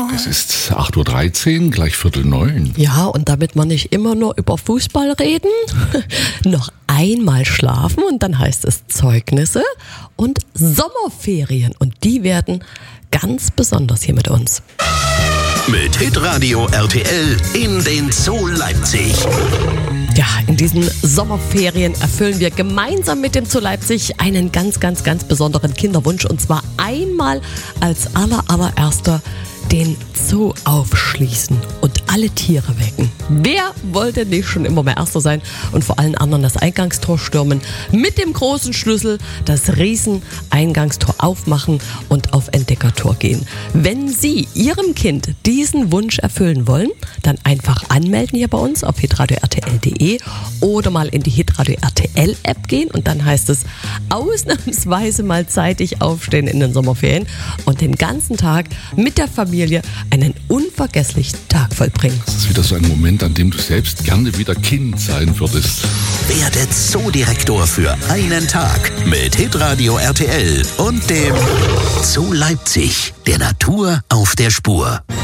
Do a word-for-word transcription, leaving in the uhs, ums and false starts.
Es ist acht Uhr dreizehn, gleich Viertel neun. Ja, und damit wir nicht immer nur über Fußball reden, noch einmal schlafen und dann heißt es Zeugnisse und Sommerferien. Und die werden ganz besonders hier mit uns. Mit Hitradio R T L in den Zoo Leipzig. Ja, in diesen Sommerferien erfüllen wir gemeinsam mit dem Zoo Leipzig einen ganz, ganz, ganz besonderen Kinderwunsch. Und zwar einmal als aller, allererster den Zoo aufschließen und alle Tiere wecken. Wer wollte nicht schon immer mehr Erster sein und vor allen anderen das Eingangstor stürmen, mit dem großen Schlüssel das riesen Eingangstor aufmachen und auf Entdeckertour gehen? Wenn Sie Ihrem Kind diesen Wunsch erfüllen wollen, dann einfach anmelden hier bei uns auf hitradio r t l punkt d e oder mal in die Hitradio R T L App gehen und dann heißt es ausnahmsweise mal zeitig aufstehen in den Sommerferien und den ganzen Tag mit der Familie einen unvergesslichen Tag vollbringen. Das ist wieder so ein Moment, an dem du selbst gerne wieder Kind sein würdest. Werde Zoodirektor für einen Tag mit Hitradio R T L und dem Zoo Leipzig, der Natur auf der Spur.